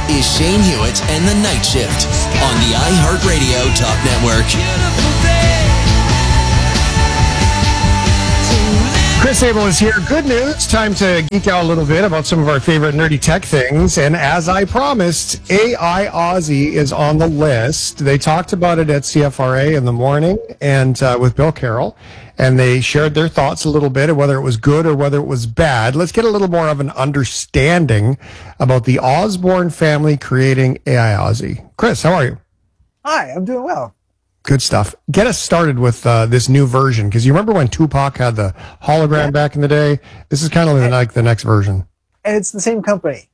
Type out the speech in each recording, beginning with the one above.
is Shane Hewitt and the Night Shift on the iHeartRadio Talk Network. Chris Abel is here. Good news. Time to geek out a little bit about some of our favorite nerdy tech things. And as I promised, AI Aussie is on the list. They talked about it at CFRA in the morning and with Bill Carroll. And they shared their thoughts a little bit of whether it was good or whether it was bad. Let's get a little more of an understanding about the Osborne family creating AI Aussie. Chris, how are you? Hi, I'm doing well. Good stuff. Get us started with this new version, because you remember when Tupac had the hologram back in the day? This is kind of like the next version. And it's the same company.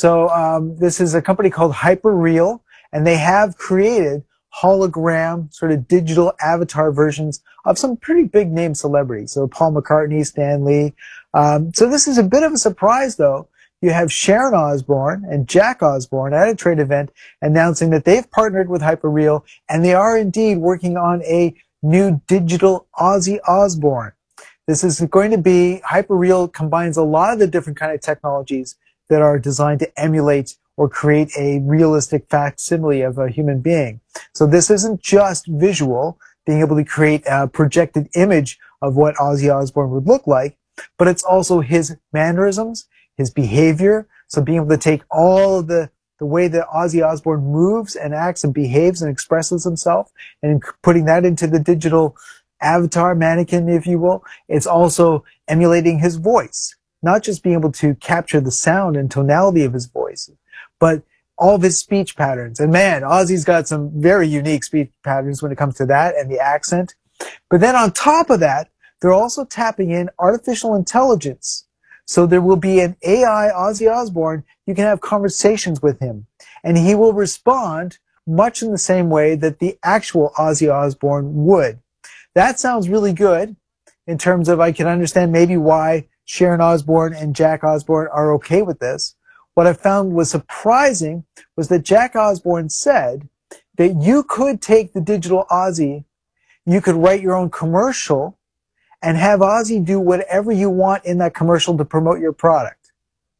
So this is a company called Hyperreal, and they have created hologram, sort of digital avatar versions of some pretty big name celebrities. So Paul McCartney, Stan Lee. So this is a bit of a surprise, though. You have Sharon Osbourne and Jack Osbourne at a trade event announcing that they've partnered with Hyperreal, and they are indeed working on a new digital Ozzy Osbourne. This is going to be, Hyperreal combines a lot of the different kind of technologies that are designed to emulate or create a realistic facsimile of a human being. So this isn't just visual, being able to create a projected image of what Ozzy Osbourne would look like, but it's also his mannerisms, his behavior. So being able to take all of the way that Ozzy Osbourne moves and acts and behaves and expresses himself and putting that into the digital avatar mannequin, if you will. It's also emulating his voice, not just being able to capture the sound and tonality of his voice, but all of his speech patterns. And man, Ozzy's got some very unique speech patterns when it comes to that and the accent. But then on top of that, they're also tapping in artificial intelligence. So there will be an AI Ozzy Osbourne. You can have conversations with him, and he will respond much in the same way that the actual Ozzy Osbourne would. That sounds really good in terms of I can understand maybe why Sharon Osbourne and Jack Osbourne are okay with this. What I found was surprising was that Jack Osbourne said that you could take the digital Ozzy, you could write your own commercial, and have Ozzy do whatever you want in that commercial to promote your product.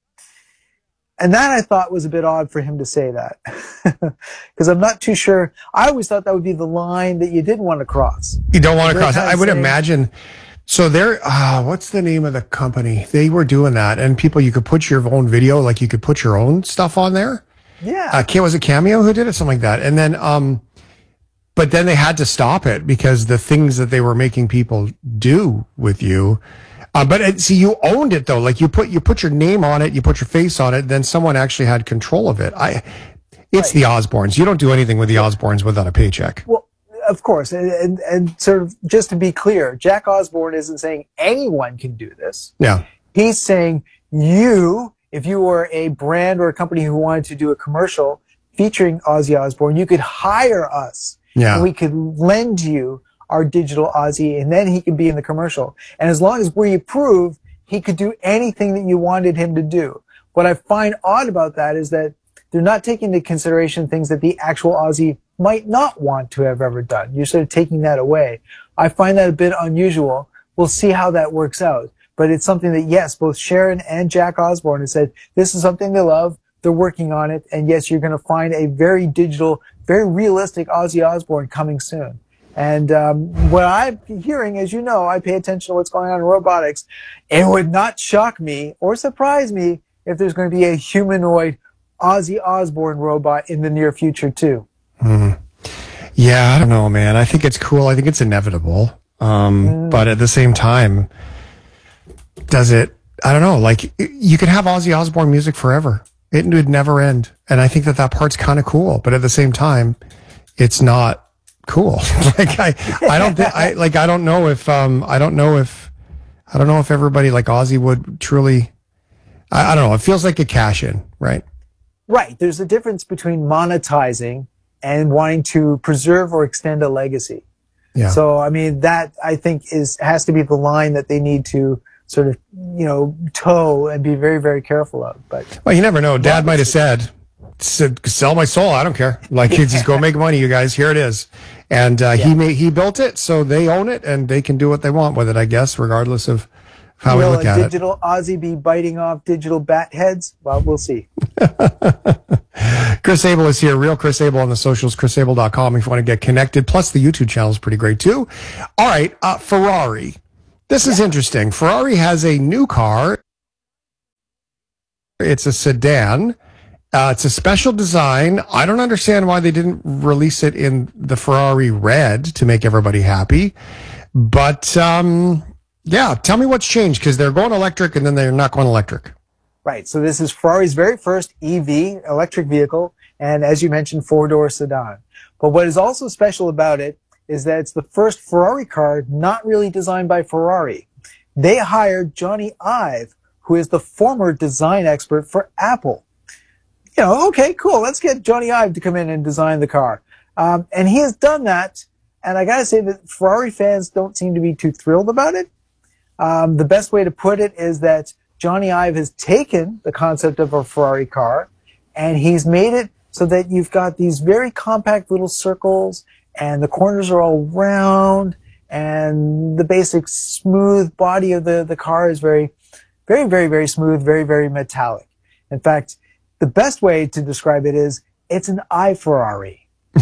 And that I thought was a bit odd for him to say that. Because I'm not too sure. I always thought that would be the line that you didn't want to cross. You don't want to cross. I would imagine. So they're, what's the name of the company? They were doing that. And people, you could put your own video, like you could put your own stuff on there. Yeah. Was it Cameo who did it? Something like that. And then, but then they had to stop it because the things that they were making people do with you. But see, you owned it though. Like you put your name on it, you put your face on it, then someone actually had control of it. It's the Osbournes. You don't do anything with the Osbournes without a paycheck. Well, of course. And sort of just to be clear, Jack Osbourne isn't saying anyone can do this. Yeah. He's saying if you were a brand or a company who wanted to do a commercial featuring Ozzy Osbourne, you could hire us. Yeah. And we could lend you our digital Ozzy, and then he could be in the commercial. And as long as we approve, he could do anything that you wanted him to do. What I find odd about that is that they're not taking into consideration things that the actual Ozzy might not want to have ever done. You're sort of taking that away. I find that a bit unusual. We'll see how that works out. But it's something that, yes, both Sharon and Jack Osbourne have said this is something they love. They're working on it. And yes, you're going to find a very digital, very realistic Ozzy Osbourne coming soon. And what I'm hearing, as you know, I pay attention to what's going on in robotics. It would not shock me or surprise me if there's going to be a humanoid Ozzy Osbourne robot in the near future too. Yeah, I don't know, man. I think it's cool. I think it's inevitable. But at the same time, does it? I don't know. Like you could have Ozzy Osbourne music forever. It would never end. And I think that part's kind of cool. But at the same time, it's not cool. Like I don't know if everybody like Ozzy would truly, I don't know. It feels like a cash in, right? Right. There's a difference between monetizing and wanting to preserve or extend a legacy. Yeah. So, I mean, that I think has to be the line that they need to sort of, toe and be very, very careful of. But well, you never know. Dad might have said, sell my soul. I don't care. Like, just go make money, you guys. Here it is. And he built it, so they own it, and they can do what they want with it, I guess, regardless of how we look at it. Will digital Ozzy be biting off digital bat heads? Well, we'll see. Chris Abel is here. Real Chris Abel on the socials, chrisabel.com if you want to get connected. Plus, the YouTube channel is pretty great, too. All right, Ferrari. This is interesting. Ferrari has a new car. It's a sedan. It's a special design. I don't understand why they didn't release it in the Ferrari red to make everybody happy. But, yeah, tell me what's changed, because they're going electric and then they're not going electric. Right. So this is Ferrari's very first EV, electric vehicle, and as you mentioned, four-door sedan. But what is also special about it is that it's the first Ferrari car not really designed by Ferrari. They hired Johnny Ive, who is the former design expert for Apple. You know, okay, cool. Let's get Johnny Ive to come in and design the car. And he has done that. And I got to say that Ferrari fans don't seem to be too thrilled about it. The best way to put it is that Johnny Ive has taken the concept of a Ferrari car and he's made it so that you've got these very compact little circles and the corners are all round and the basic smooth body of the car is very, very, very, very smooth, very, very metallic. In fact, the best way to describe it is it's an iFerrari.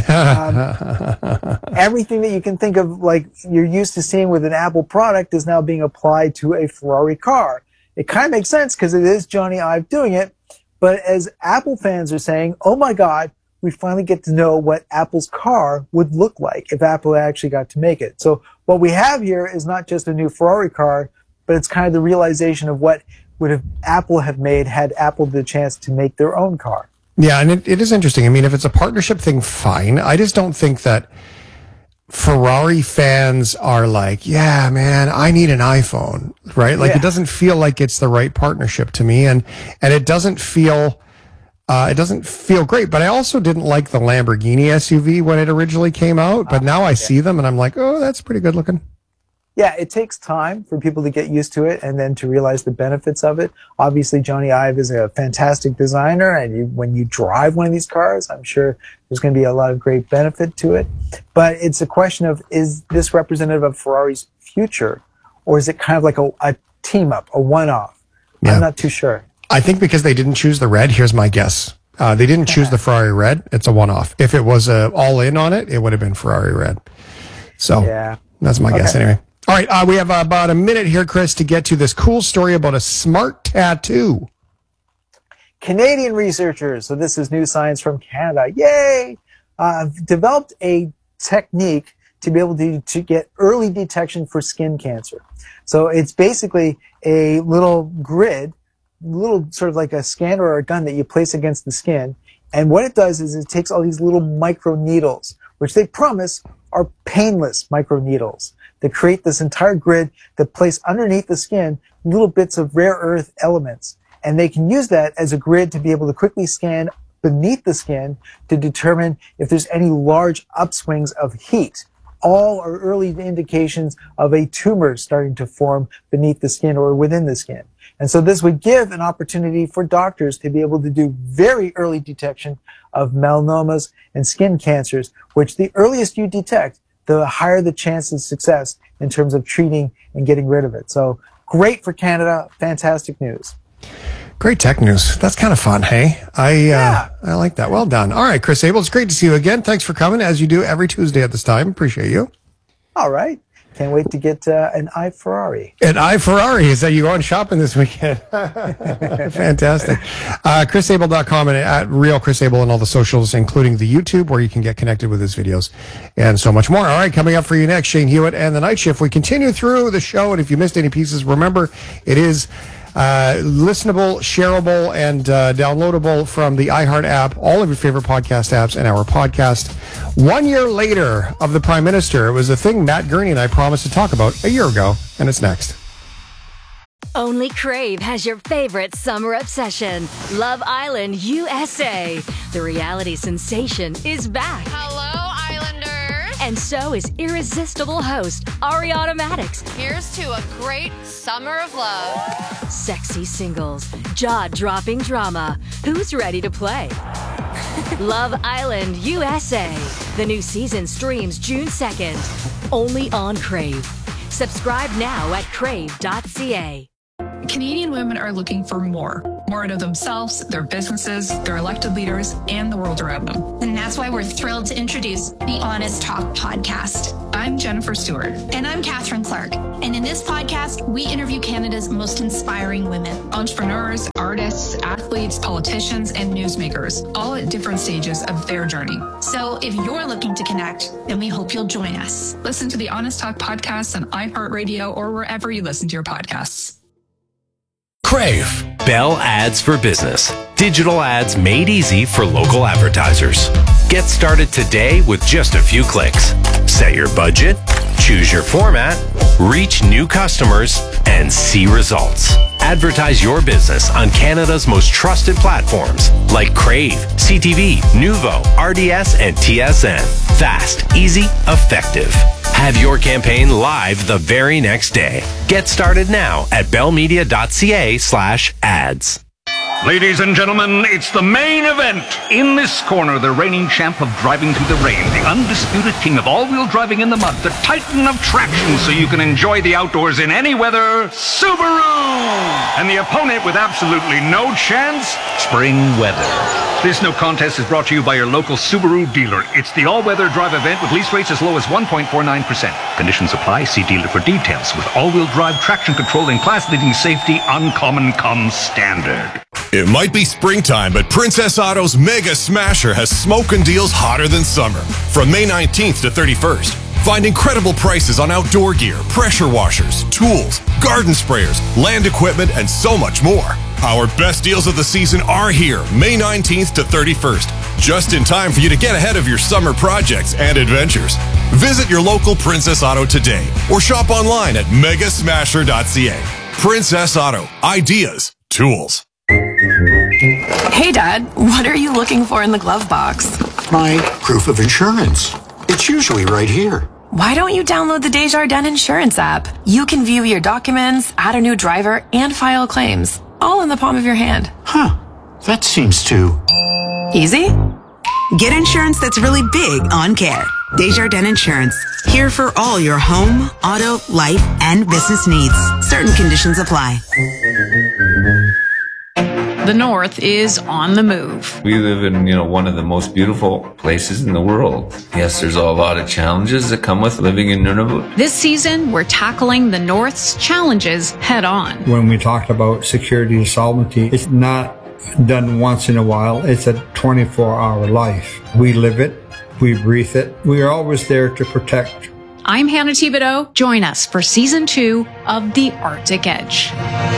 Everything that you can think of like you're used to seeing with an Apple product is now being applied to a Ferrari car. It kind of makes sense because it is Johnny Ive doing it. But as Apple fans are saying, oh my God, we finally get to know what Apple's car would look like if Apple actually got to make it. So what we have here is not just a new Ferrari car, but it's kind of the realization of what would have Apple have made had Apple the chance to make their own car. Yeah, and it is interesting. I mean, if it's a partnership thing, fine. I just don't think that Ferrari fans are like, yeah, man, I need an iPhone, right? Like, It doesn't feel like it's the right partnership to me, and it doesn't feel great. But I also didn't like the Lamborghini SUV when it originally came out, but now I see them and I'm like, oh, that's pretty good looking. Yeah, it takes time for people to get used to it and then to realize the benefits of it. Obviously, Johnny Ive is a fantastic designer, and when you drive one of these cars, I'm sure there's going to be a lot of great benefit to it. But it's a question of, is this representative of Ferrari's future, or is it kind of like a team-up, a one-off? Yeah. I'm not too sure. I think because they didn't choose the red, here's my guess. They didn't choose the Ferrari red. It's a one-off. If it was all-in on it, it would have been Ferrari red. So that's my guess anyway. All right, we have about a minute here, Chris, to get to this cool story about a smart tattoo. Canadian researchers, so this is new science from Canada, yay, developed a technique to be able to get early detection for skin cancer. So it's basically a little grid, little sort of like a scanner or a gun that you place against the skin. And what it does is it takes all these little micro needles, which they promise are painless micro needles, that create this entire grid that place underneath the skin little bits of rare earth elements. And they can use that as a grid to be able to quickly scan beneath the skin to determine if there's any large upswings of heat. All are early indications of a tumor starting to form beneath the skin or within the skin. And so this would give an opportunity for doctors to be able to do very early detection of melanomas and skin cancers, which the earliest you detect, the higher the chance of success in terms of treating and getting rid of it. So great for Canada. Fantastic news. Great tech news. That's kind of fun, hey? I like that. Well done. All right, Chris Abel, it's great to see you again. Thanks for coming, as you do every Tuesday at this time. Appreciate you. All right. Can't wait to get an iFerrari. An iFerrari. Is that you going shopping this weekend? Fantastic. ChrisAbel.com and at Real Chris Abel and all the socials, including the YouTube, where you can get connected with his videos and so much more. All right, coming up for you next, Shane Hewitt and the Night Shift. We continue through the show, and if you missed any pieces, remember, it is listenable, shareable, and downloadable from the iHeart app, all of your favorite podcast apps, and our podcast. 1 year later of the Prime Minister. It was a thing Matt Gurney and I promised to talk about a year ago, and it's next. Only Crave has your favorite summer obsession, Love Island USA. The reality sensation is back. Hello, Islanders. And so is irresistible host Ariana Madix. Here's to a great summer of love. Sexy singles, jaw-dropping drama. Who's ready to play? Love Island USA. The new season streams June 2nd. Only on Crave. Subscribe now at crave.ca. Canadian women are looking for more. more out of themselves, their businesses, their elected leaders, and the world around them. And that's why we're thrilled to introduce the Honest Talk podcast. I'm Jennifer Stewart. And I'm Catherine Clark. And in this podcast, we interview Canada's most inspiring women. Entrepreneurs, artists, athletes, politicians, and newsmakers, all at different stages of their journey. So if you're looking to connect, then we hope you'll join us. Listen to the Honest Talk podcast on iHeartRadio or wherever you listen to your podcasts. Crave. Bell Ads for Business. Digital ads made easy for local advertisers. Get started today with just a few clicks. Set your budget, choose your format, reach new customers, and see results. Advertise your business on Canada's most trusted platforms like Crave, CTV, Nuvo, RDS, and TSN. Fast, easy, effective. Have your campaign live the very next day. Get started now at bellmedia.ca/ads. Ladies and gentlemen, it's the main event. In this corner, the reigning champ of driving through the rain, the undisputed king of all-wheel driving in the mud, the titan of traction so you can enjoy the outdoors in any weather, Subaru! And the opponent with absolutely no chance, spring weather. This no contest is brought to you by your local Subaru dealer. It's the all-weather drive event with lease rates as low as 1.49%. Conditions apply. See dealer for details. With all-wheel drive traction control and class-leading safety, uncommon comes standard. It might be springtime, but Princess Auto's Mega Smasher has smoking deals hotter than summer. From May 19th to 31st, find incredible prices on outdoor gear, pressure washers, tools, garden sprayers, land equipment, and so much more. Our best deals of the season are here, May 19th to 31st, just in time for you to get ahead of your summer projects and adventures. Visit your local Princess Auto today or shop online at megasmasher.ca. Princess Auto. Ideas. Tools. Hey, Dad, what are you looking for in the glove box? My proof of insurance. It's usually right here. Why don't you download the Desjardins Insurance app? You can view your documents, add a new driver, and file claims, all in the palm of your hand. Huh. That seems too easy? Get insurance that's really big on care. Desjardins Insurance. Here for all your home, auto, life, and business needs. Certain conditions apply. The North is on the move. We live in, one of the most beautiful places in the world. Yes, there's a lot of challenges that come with living in Nunavut. This season, we're tackling the North's challenges head on. When we talk about security and sovereignty, it's not done once in a while. It's a 24-hour life. We live it. We breathe it. We are always there to protect. I'm Hannah Thibodeau. Join us for Season 2 of The Arctic Edge.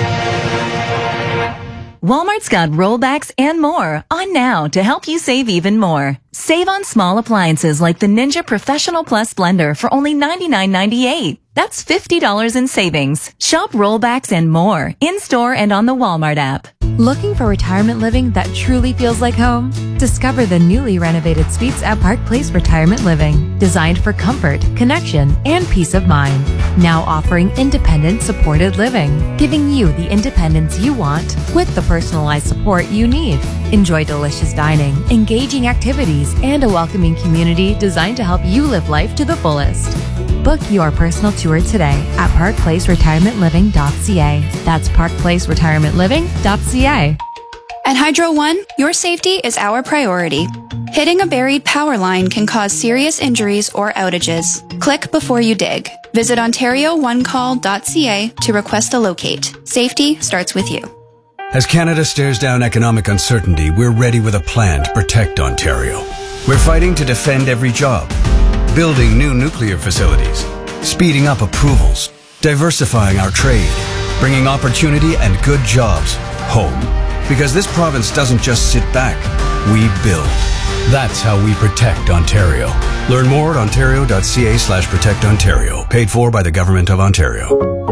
Walmart's got rollbacks and more on now to help you save even more. Save on small appliances like the Ninja Professional Plus blender for only $99.98. That's $50 in savings. Shop rollbacks and more in-store and on the Walmart app. Looking for retirement living that truly feels like home? Discover the newly renovated suites at Park Place Retirement Living, designed for comfort, connection, and peace of mind. Now offering independent supported living, giving you the independence you want with the personalized support you need. Enjoy delicious dining, engaging activities, and a welcoming community designed to help you live life to the fullest. Book your personal tour today at parkplaceretirementliving.ca. That's parkplaceretirementliving.ca. At Hydro One, your safety is our priority. Hitting a buried power line can cause serious injuries or outages. Click before you dig. Visit OntarioOneCall.ca to request a locate. Safety starts with you. As Canada stares down economic uncertainty, we're ready with a plan to protect Ontario. We're fighting to defend every job, building new nuclear facilities, speeding up approvals, diversifying our trade, bringing opportunity and good jobs home. Because this province doesn't just sit back, we build. That's how we protect Ontario. Learn more at ontario.ca/protectontario. Paid for by the Government of Ontario.